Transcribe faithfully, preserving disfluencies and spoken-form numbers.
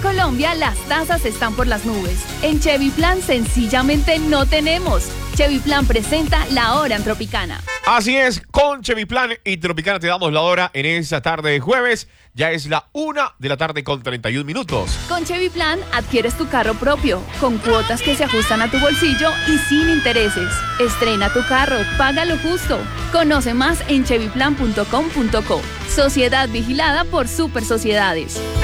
Colombia las tasas están por las nubes. En Chevy Plan sencillamente no tenemos. Chevy Plan presenta la hora en Tropicana. Así es, con Chevy Plan y Tropicana te damos la hora en esta tarde de jueves. Ya es la una de la tarde con treinta y un minutos. Con Chevy Plan adquieres tu carro propio, con cuotas que se ajustan a tu bolsillo y sin intereses. Estrena tu carro, paga lo justo. Conoce más en chevy plan punto com punto co. Sociedad vigilada por Super Sociedades.